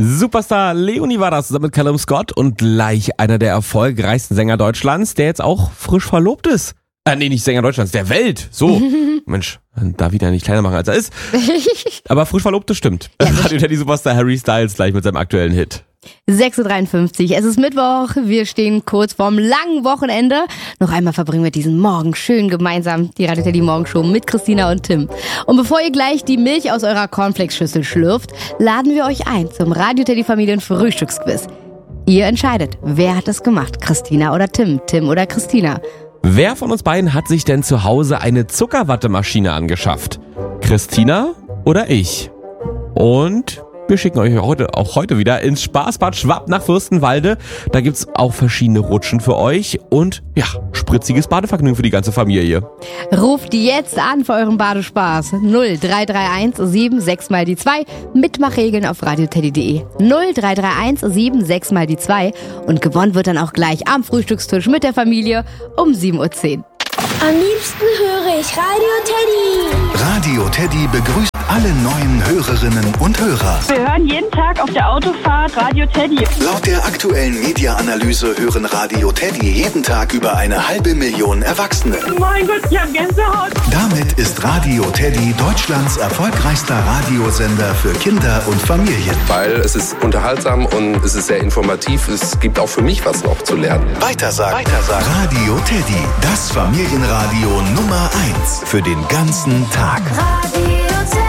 Superstar Leonie war das zusammen mit Callum Scott und gleich einer der erfolgreichsten Sänger Deutschlands, der jetzt auch frisch verlobt ist. Nicht Sänger Deutschlands, der Welt. So. Mensch, darf ich da nicht kleiner machen, als er ist. Aber frisch verlobt, das stimmt. Radio Teddy Superstar Harry Styles gleich mit seinem aktuellen Hit. 6.53 Uhr, es ist Mittwoch, wir stehen kurz vorm langen Wochenende. Noch einmal verbringen wir diesen Morgen schön gemeinsam, die Radio Teddy Morgenshow mit Christina und Tim. Und bevor ihr gleich die Milch aus eurer Cornflakes-Schüssel schlürft, laden wir euch ein zum Radio Teddy Familien-Frühstücksquiz. Ihr entscheidet, wer hat es gemacht, Christina oder Tim, Tim oder Christina. Wer von uns beiden hat sich denn zu Hause eine Zuckerwattemaschine angeschafft? Christina oder ich? Und wir schicken euch auch heute wieder ins Spaßbad Schwab nach Fürstenwalde. Da gibt's auch verschiedene Rutschen für euch und ja, spritziges Badevergnügen für die ganze Familie. Ruft jetzt an für euren Badespaß. 0331 76 mal die 2. Mitmachregeln auf radioteddy.de. 0331 76 mal die 2. Und gewonnen wird dann auch gleich am Frühstückstisch mit der Familie um 7.10 Uhr. Am liebsten höre ich Radio Teddy. Radio Teddy begrüßt alle neuen Hörerinnen und Hörer. Wir hören jeden Tag auf der Autofahrt Radio Teddy. Laut der aktuellen Media-Analyse hören Radio Teddy jeden Tag über 500.000 Erwachsene. Mein Gott, ich hab Gänsehaut. Damit ist Radio Teddy Deutschlands erfolgreichster Radiosender für Kinder und Familien. Weil es ist unterhaltsam und es ist sehr informativ. Es gibt auch für mich was noch zu lernen. Weitersagen. Radio Teddy, das Familienradio Nummer 1 für den ganzen Tag. Radio Teddy.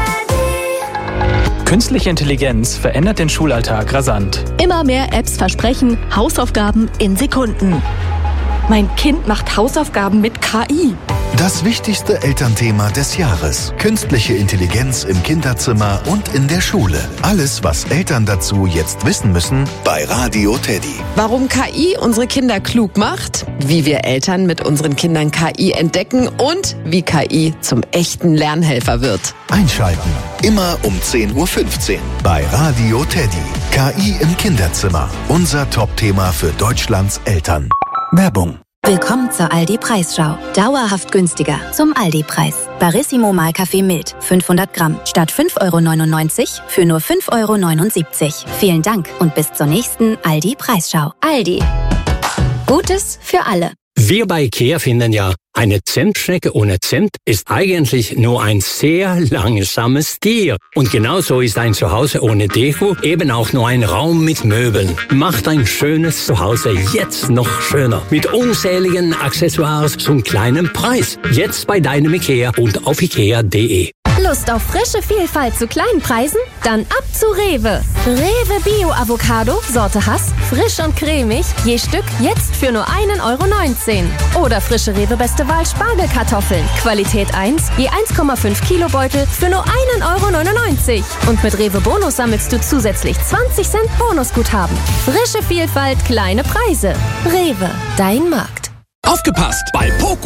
Künstliche Intelligenz verändert den Schulalltag rasant. Immer mehr Apps versprechen Hausaufgaben in Sekunden. Mein Kind macht Hausaufgaben mit KI. Das wichtigste Elternthema des Jahres. Künstliche Intelligenz im Kinderzimmer und in der Schule. Alles, was Eltern dazu jetzt wissen müssen, bei Radio Teddy. Warum KI unsere Kinder klug macht, wie wir Eltern mit unseren Kindern KI entdecken und wie KI zum echten Lernhelfer wird. Einschalten. Immer um 10.15 Uhr bei Radio Teddy. KI im Kinderzimmer. Unser Top-Thema für Deutschlands Eltern. Werbung. Willkommen zur Aldi-Preisschau. Dauerhaft günstiger zum Aldi-Preis. Barissimo Mahlkaffee mild, 500 Gramm, statt 5,99 € für nur 5,79 €. Vielen Dank und bis zur nächsten Aldi-Preisschau. Aldi. Gutes für alle. Wir bei IKEA finden ja, eine Zentschnecke ohne Zent ist eigentlich nur ein sehr langsames Tier. Und genauso ist ein Zuhause ohne Deko eben auch nur ein Raum mit Möbeln. Macht ein schönes Zuhause jetzt noch schöner. Mit unzähligen Accessoires zum kleinen Preis. Jetzt bei deinem IKEA und auf ikea.de. Lust auf frische Vielfalt zu kleinen Preisen? Dann ab zu Rewe. Rewe Bio Avocado, Sorte Hass, frisch und cremig, je Stück jetzt für nur 1,19 € Oder frische Rewe Beste Wahl Spargelkartoffeln, Qualität 1, je 1,5 Kilo Beutel für nur 1,99 €. Und mit Rewe Bonus sammelst du zusätzlich 20 Cent Bonusguthaben. Frische Vielfalt, kleine Preise. Rewe, dein Markt. Aufgepasst! Bei Poco